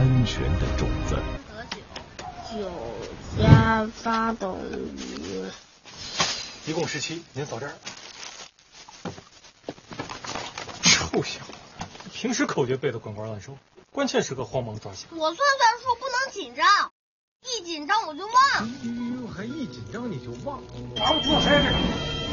安全的种子。 9加8等于， 一共17，您扫这儿。臭小子，平时口诀背得滚瓜烂熟，关键时刻慌忙抓瞎。 我算数不能紧张，一紧张我就忘。 还一紧张你就忘？拿不出谁这个。